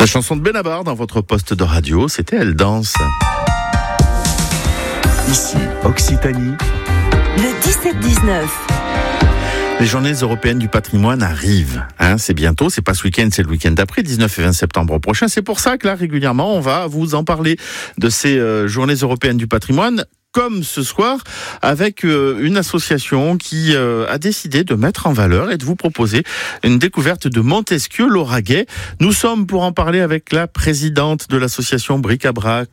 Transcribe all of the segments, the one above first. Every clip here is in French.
La chanson de Benabar dans votre poste de radio, c'était Elle danse. Ici, Occitanie. Le 17-19. Les journées européennes du patrimoine arrivent. C'est bientôt, c'est pas ce week-end, c'est le week-end d'après, 19 et 20 septembre prochain. C'est pour ça que là, régulièrement, on va vous en parler de ces journées européennes du patrimoine. Comme ce soir, avec une association qui a décidé de mettre en valeur et de vous proposer une découverte de Montesquieu-Lauragais. Nous sommes pour en parler avec la présidente de l'association Bric-à-Brass,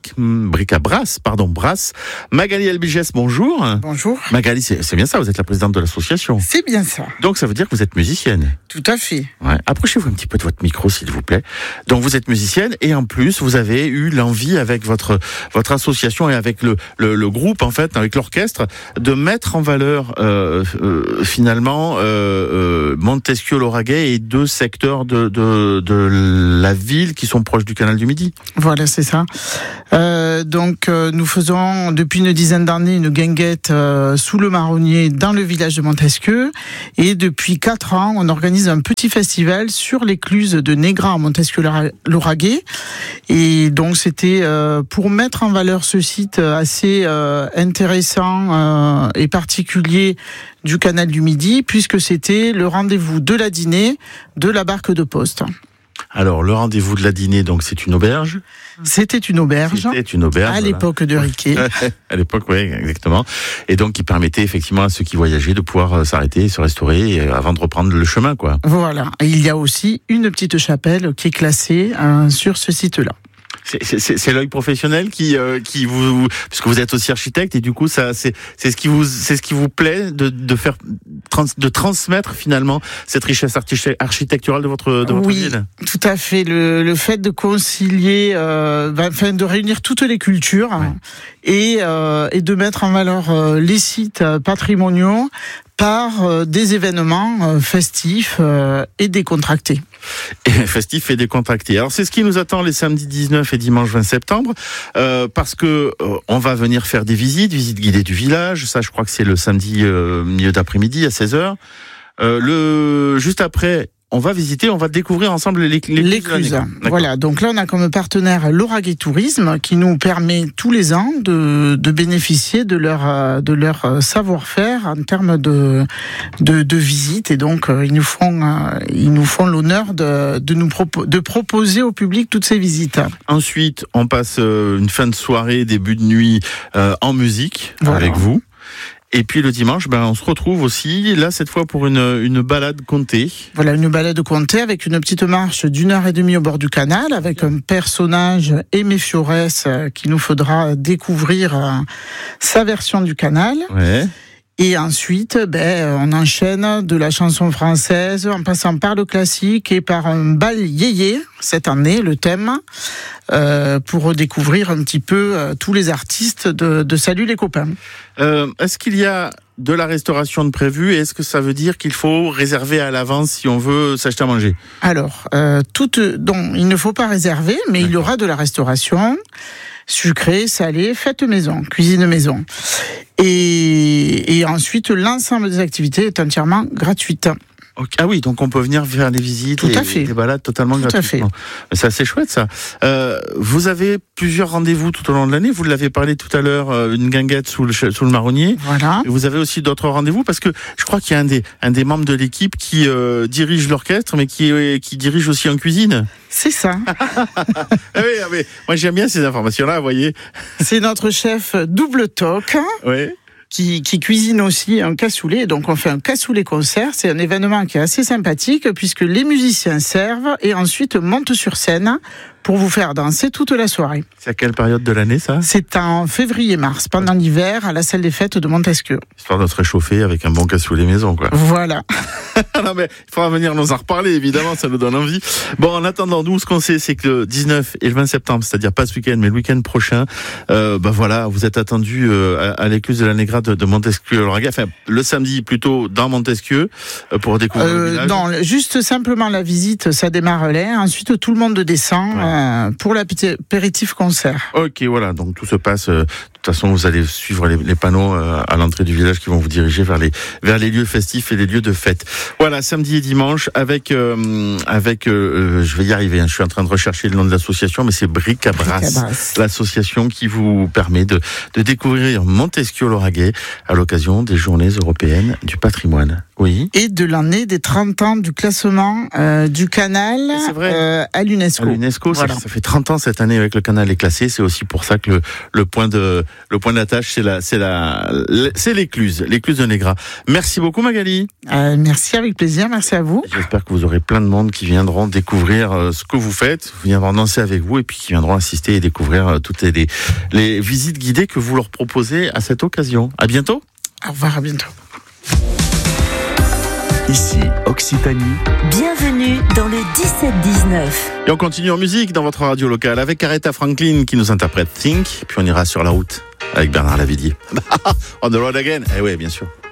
Magali Elbigès, bonjour. Bonjour. Magali, c'est bien ça, vous êtes la présidente de l'association. C'est bien ça. Donc ça veut dire que vous êtes musicienne. Tout à fait. Ouais. Approchez-vous un petit peu de votre micro, s'il vous plaît. Donc vous êtes musicienne et en plus, vous avez eu l'envie avec votre association et avec le groupe, en fait, avec l'orchestre, de mettre en valeur finalement Montesquieu-Lauragais et deux secteurs de la ville qui sont proches du canal du Midi. Voilà, c'est ça. Donc nous faisons depuis une dizaine d'années une guinguette sous le marronnier dans le village de Montesquieu, et depuis 4 ans on organise un petit festival sur l'écluse de Négra à Montesquieu-Lauragais, et donc c'était pour mettre en valeur ce site assez intéressant et particulier du canal du Midi, puisque c'était le rendez-vous de la dînée de la barque de poste. Alors, le rendez-vous de la dîner, donc, c'est une auberge. C'était une auberge. À l'époque de Riquet. À l'époque, oui, exactement. Et donc, qui permettait effectivement à ceux qui voyageaient de pouvoir s'arrêter, se restaurer avant de reprendre le chemin, quoi. Voilà. Et il y a aussi une petite chapelle qui est classée sur ce site-là. C'est l'œil professionnel qui vous, puisque vous êtes aussi architecte, et du coup c'est ce qui vous plaît de transmettre finalement cette richesse architecturale de votre ville. Oui, tout à fait. Le fait de concilier, de réunir toutes les cultures, ouais, et de mettre en valeur les sites patrimoniaux par des événements festifs et décontractés. Festifs et décontractés. Alors c'est ce qui nous attend les samedis 19 et dimanche 20 septembre, parce que on va venir faire des visites guidées du village. Ça, je crois que c'est le samedi milieu d'après-midi à 16h. Juste après, on va découvrir ensemble l'écluse. Voilà, donc là on a comme partenaire Lauragais Tourisme qui nous permet tous les ans de bénéficier de leur savoir-faire en termes de visite, et donc ils nous font l'honneur de proposer au public toutes ces visites. Ensuite, on passe une fin de soirée, début de nuit en musique, voilà, avec vous. Et puis le dimanche, on se retrouve aussi, là, cette fois pour une balade contée. Voilà, une balade contée avec une petite marche d'1h30 au bord du canal, avec un personnage, Aimé Fiorès, qu'il nous faudra découvrir sa version du canal. Ouais. Et ensuite, on enchaîne de la chanson française, en passant par le classique et par un bal yéyé, cette année, le thème, pour redécouvrir un petit peu tous les artistes de Salut les copains. Est-ce qu'il y a de la restauration de prévu, et est-ce que ça veut dire qu'il faut réserver à l'avance si on veut s'acheter à manger ? Alors, il ne faut pas réserver, mais d'accord, il y aura de la restauration, sucré, salé, fête maison, cuisine maison. Et ensuite, l'ensemble des activités est entièrement gratuite. Okay. Ah oui, donc on peut venir faire des visites et des balades totalement gratuitement. C'est assez chouette, ça. Vous avez plusieurs rendez-vous tout au long de l'année. Vous l'avez parlé tout à l'heure, une guinguette sous le marronnier. Voilà. Et vous avez aussi d'autres rendez-vous, parce que je crois qu'il y a un des membres de l'équipe qui dirige l'orchestre, mais qui dirige aussi en cuisine. C'est ça. Oui, moi j'aime bien ces informations-là, vous voyez. C'est notre chef Double Toc. Oui. Qui cuisine aussi un cassoulet. Donc on fait un cassoulet concert. C'est un événement qui est assez sympathique, puisque les musiciens servent et ensuite montent sur scène pour vous faire danser toute la soirée. C'est à quelle période de l'année, ça ? C'est en février-mars, pendant l'hiver, à la salle des fêtes de Montesquieu. Histoire de se réchauffer avec un bon cassoulet maison, quoi. Voilà. Non, mais il faudra venir nous en reparler, évidemment, ça nous donne envie. Bon, en attendant, nous, ce qu'on sait, c'est que le 19 et le 20 septembre, c'est-à-dire pas ce week-end, mais le week-end prochain, voilà, vous êtes attendus à l'écluse de la Négra de Montesquieu-Lauragais, enfin, le samedi, plutôt, dans Montesquieu, pour découvrir le village. Non, juste simplement la visite, ça démarre là. Ensuite, tout le monde descend, pour l'apéritif concert. Ok, voilà, donc tout se passe toute façon, vous allez suivre les panneaux à l'entrée du village qui vont vous diriger vers les lieux festifs et les lieux de fête. Voilà, samedi et dimanche avec je vais y arriver. Je suis en train de rechercher le nom de l'association, mais c'est Bric à Brasse, l'association qui vous permet de découvrir Montesquieu-Lauragais à l'occasion des Journées européennes du patrimoine. Oui. Et de l'année des 30 ans du classement du canal à l'UNESCO. À l'UNESCO, voilà. Ça fait 30 ans cette année avec le canal est classé. C'est aussi pour ça que le point d'attache, c'est l'écluse de Négra. Merci beaucoup Magali. Merci, avec plaisir. Merci à vous. J'espère que vous aurez plein de monde qui viendront découvrir ce que vous faites, viendront danser avec vous et puis qui viendront assister et découvrir toutes les visites guidées que vous leur proposez à cette occasion. À bientôt. Au revoir, à bientôt. Ici, Occitanie. Bienvenue dans le 17-19. Et on continue en musique dans votre radio locale avec Aretha Franklin qui nous interprète Think. Puis on ira sur la route avec Bernard Lavillier. On the road again. Eh oui, bien sûr.